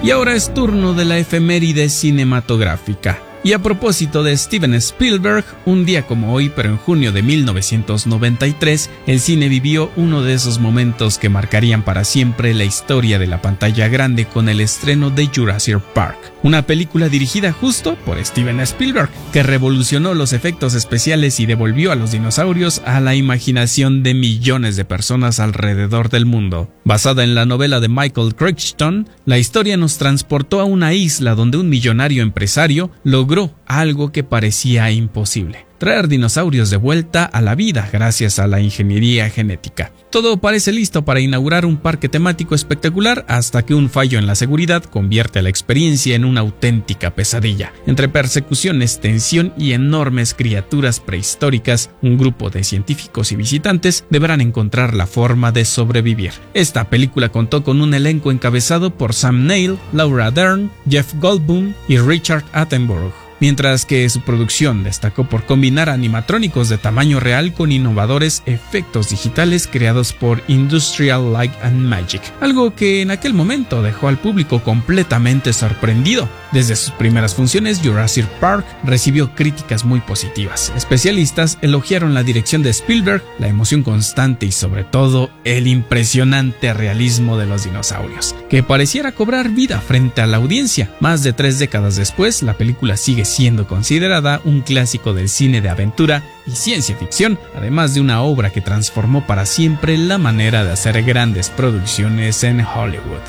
Y ahora es turno de la efeméride cinematográfica. Y a propósito de Steven Spielberg, un día como hoy, pero en junio de 1993, el cine vivió uno de esos momentos que marcarían para siempre la historia de la pantalla grande con el estreno de Jurassic Park, una película dirigida justo por Steven Spielberg, que revolucionó los efectos especiales y devolvió a los dinosaurios a la imaginación de millones de personas alrededor del mundo. Basada en la novela de Michael Crichton, la historia nos transportó a una isla donde un millonario empresario logró algo que parecía imposible: traer dinosaurios de vuelta a la vida gracias a la ingeniería genética. Todo parece listo para inaugurar un parque temático espectacular hasta que un fallo en la seguridad convierte la experiencia en una auténtica pesadilla. Entre persecuciones, tensión y enormes criaturas prehistóricas, un grupo de científicos y visitantes deberán encontrar la forma de sobrevivir. Esta película contó con un elenco encabezado por Sam Neill, Laura Dern, Jeff Goldblum y Richard Attenborough, mientras que su producción destacó por combinar animatrónicos de tamaño real con innovadores efectos digitales creados por Industrial Light and Magic, algo que en aquel momento dejó al público completamente sorprendido. Desde sus primeras funciones, Jurassic Park recibió críticas muy positivas. Especialistas elogiaron la dirección de Spielberg, la emoción constante y sobre todo el impresionante realismo de los dinosaurios, que pareciera cobrar vida frente a la audiencia. Más de 3 décadas después, la película sigue siendo considerada un clásico del cine de aventura y ciencia ficción, además de una obra que transformó para siempre la manera de hacer grandes producciones en Hollywood.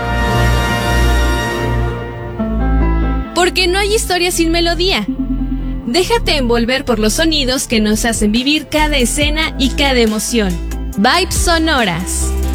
Porque no hay historia sin melodía. Déjate envolver por los sonidos que nos hacen vivir cada escena y cada emoción. Vibes sonoras.